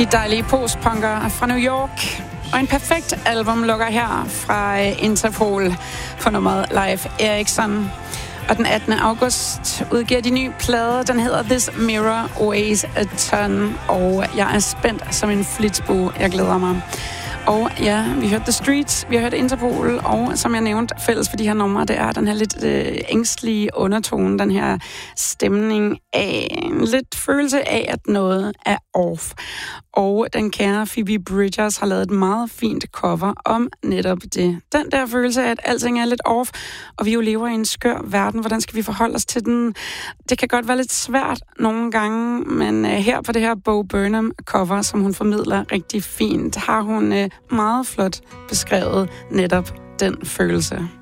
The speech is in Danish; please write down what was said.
De dejlige postpunker fra New York. Og en perfekt album lukker her fra Interpol for nummeret Live Erikson. Og den 18. august udgiver de ny plade. Den hedder This Mirror Weighs a Ton. Og jeg er spændt som en flitsbue. Jeg glæder mig. Og ja, vi hørte The Streets, vi har hørt Interpol, og som jeg nævnte, fælles for de her numre, det er den her lidt ængstlige undertone, den her stemning af, en lidt følelse af, at noget er off. Og den kære Phoebe Bridgers har lavet et meget fint cover om netop det. Den der følelse af, at alting er lidt off, og vi jo lever i en skør verden. Hvordan skal vi forholde os til den? Det kan godt være lidt svært nogle gange, men her på det her Bo Burnham cover, som hun formidler rigtig fint, har hun meget flot beskrevet netop den følelse.